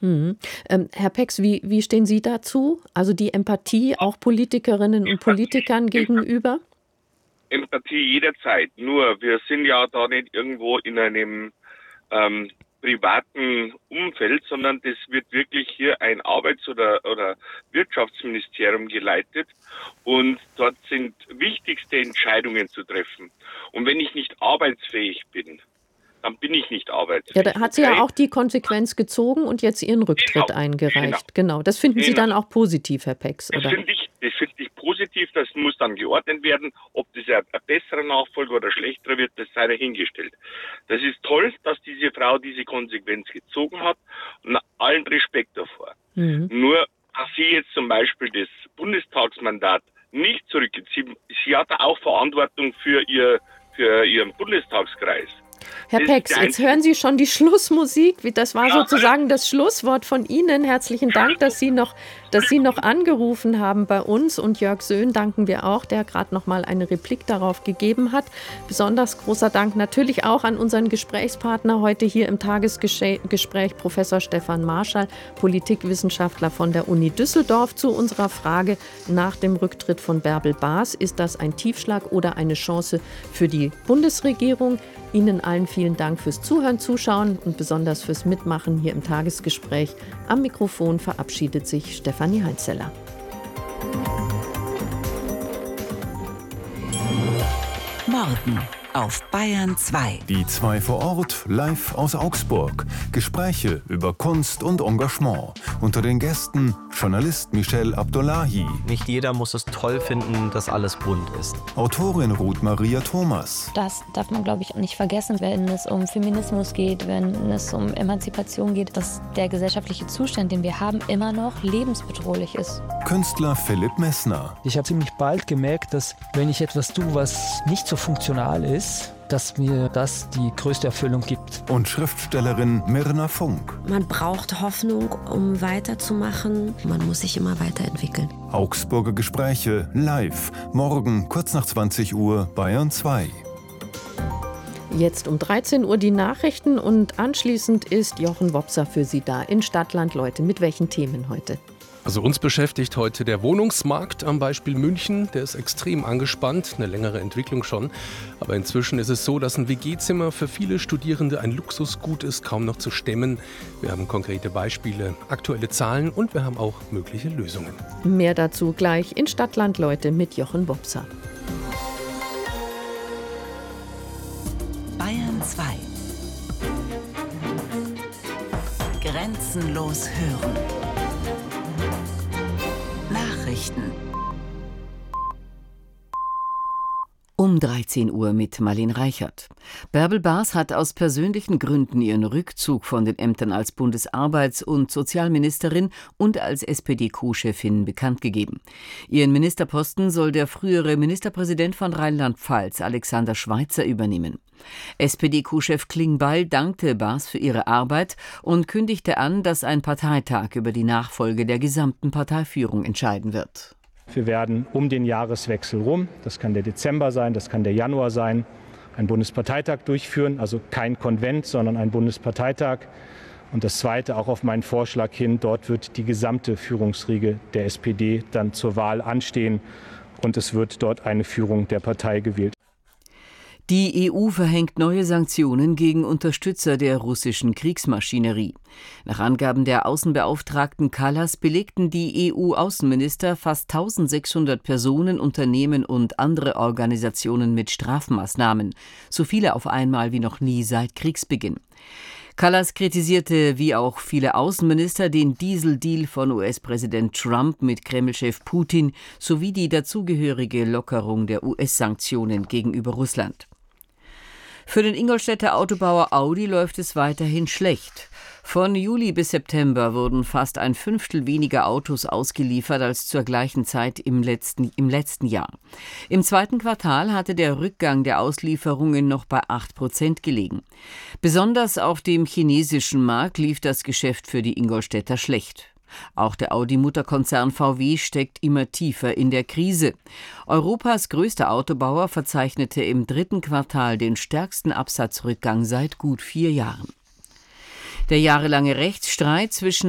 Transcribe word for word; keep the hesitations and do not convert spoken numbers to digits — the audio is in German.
Mhm. Ähm, Herr Pex, wie, wie stehen Sie dazu? Also die Empathie auch Politikerinnen und Politikern gegenüber? Empathie jederzeit. Nur wir sind ja da nicht irgendwo in einem ähm, privaten Umfeld, sondern das wird wirklich hier ein Arbeits- oder, oder Wirtschaftsministerium geleitet und dort sind wichtigste Entscheidungen zu treffen. Und wenn ich nicht arbeitsfähig bin, dann bin ich nicht Ja, da arbeitsfähig. hat sie ja Okay? auch die Konsequenz gezogen und jetzt ihren Genau, Rücktritt genau, eingereicht. Genau. Das finden Sie genau. dann auch positiv, Herr Pex, Das oder? finde ich, das finde ich positiv, das muss dann geordnet werden. Ob das ein, ein besserer Nachfolger oder schlechterer wird, das sei dahingestellt. Das ist toll, dass diese Frau diese Konsequenz gezogen hat und allen Respekt davor. Mhm. Nur, dass sie jetzt zum Beispiel das Bundestagsmandat nicht zurückgibt, sie, sie hat auch Verantwortung für, ihr, für ihren Bundestagskreis. Herr Das ist Pex, die jetzt einzige- hören Sie schon die Schlussmusik. Wie- Das war Ja, sozusagen das Schlusswort von Ihnen. Herzlichen Dank, dass Sie noch, dass Sie noch angerufen haben bei uns. Und Jörg Söhn danken wir auch, der gerade noch mal eine Replik darauf gegeben hat. Besonders großer Dank natürlich auch an unseren Gesprächspartner heute hier im Tagesgespräch, Professor Stefan Marschall, Politikwissenschaftler von der Uni Düsseldorf, zu unserer Frage nach dem Rücktritt von Bärbel Baas. Ist das ein Tiefschlag oder eine Chance für die Bundesregierung? Ihnen allen vielen Dank fürs Zuhören, Zuschauen und besonders fürs Mitmachen hier im Tagesgespräch. Am Mikrofon verabschiedet sich Stefanie Heinzeller. Morgen auf Bayern zwei. Die zwei vor Ort, live aus Augsburg. Gespräche über Kunst und Engagement. Unter den Gästen Journalist Michel Abdullahi. Nicht jeder muss es toll finden, dass alles bunt ist. Autorin Ruth Maria Thomas. Das darf man, glaube ich, nicht vergessen, wenn es um Feminismus geht, wenn es um Emanzipation geht, dass der gesellschaftliche Zustand, den wir haben, immer noch lebensbedrohlich ist. Künstler Philipp Messner. Ich habe ziemlich bald gemerkt, dass wenn ich etwas tue, was nicht so funktional ist, dass mir das die größte Erfüllung gibt. Und Schriftstellerin Mirna Funk. Man braucht Hoffnung, um weiterzumachen. Man muss sich immer weiterentwickeln. Augsburger Gespräche live. Morgen kurz nach zwanzig Uhr Bayern zwei. Jetzt um dreizehn Uhr die Nachrichten und anschließend ist Jochen Wopser für Sie da in Stadtland. Leute, mit welchen Themen heute? Also uns beschäftigt heute der Wohnungsmarkt am Beispiel München. Der ist extrem angespannt, eine längere Entwicklung schon. Aber inzwischen ist es so, dass ein W G-Zimmer für viele Studierende ein Luxusgut ist, kaum noch zu stemmen. Wir haben konkrete Beispiele, aktuelle Zahlen und wir haben auch mögliche Lösungen. Mehr dazu gleich in Stadtland, Leute, mit Jochen Wopser. Bayern zwei. Grenzenlos hören. Nachrichten. Um dreizehn Uhr mit Marlene Reichert. Bärbel Baas hat aus persönlichen Gründen ihren Rückzug von den Ämtern als Bundesarbeits- und Sozialministerin und als S P D-Co-Chefin bekannt gegeben. Ihren Ministerposten soll der frühere Ministerpräsident von Rheinland-Pfalz, Alexander Schweitzer, übernehmen. S P D-Co-Chef Klingbeil dankte Baas für ihre Arbeit und kündigte an, dass ein Parteitag über die Nachfolge der gesamten Parteiführung entscheiden wird. Wir werden um den Jahreswechsel rum, das kann der Dezember sein, das kann der Januar sein, einen Bundesparteitag durchführen, also kein Konvent, sondern ein Bundesparteitag. Und das Zweite, auch auf meinen Vorschlag hin, dort wird die gesamte Führungsriege der S P D dann zur Wahl anstehen und es wird dort eine Führung der Partei gewählt. Die E U verhängt neue Sanktionen gegen Unterstützer der russischen Kriegsmaschinerie. Nach Angaben der Außenbeauftragten Kallas belegten die E U-Außenminister fast eintausendsechshundert Personen, Unternehmen und andere Organisationen mit Strafmaßnahmen, so viele auf einmal wie noch nie seit Kriegsbeginn. Kallas kritisierte, wie auch viele Außenminister, den Dieseldeal von U S-Präsident Trump mit Kremlchef Putin sowie die dazugehörige Lockerung der U S-Sanktionen gegenüber Russland. Für den Ingolstädter Autobauer Audi läuft es weiterhin schlecht. Von Juli bis September wurden fast ein Fünftel weniger Autos ausgeliefert als zur gleichen Zeit im letzten, im letzten Jahr. Im zweiten Quartal hatte der Rückgang der Auslieferungen noch bei acht Prozent gelegen. Besonders auf dem chinesischen Markt lief das Geschäft für die Ingolstädter schlecht. Auch der Audi-Mutterkonzern V W steckt immer tiefer in der Krise. Europas größter Autobauer verzeichnete im dritten Quartal den stärksten Absatzrückgang seit gut vier Jahren. Der jahrelange Rechtsstreit zwischen